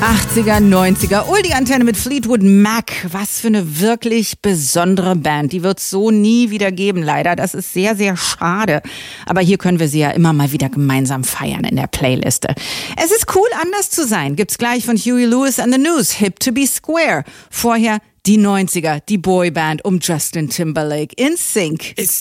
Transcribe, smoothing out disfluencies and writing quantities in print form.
80er, 90er, die Antenne mit Fleetwood Mac. Was für eine wirklich besondere Band. Die wird es so nie wieder geben, leider. Das ist sehr, sehr schade. Aber hier können wir sie ja immer mal wieder gemeinsam feiern in der Playliste. Es ist cool, anders zu sein. Gibt's gleich von Huey Lewis and the News. Hip to be square. Vorher die 90er, die Boyband um Justin Timberlake. In Sync. It's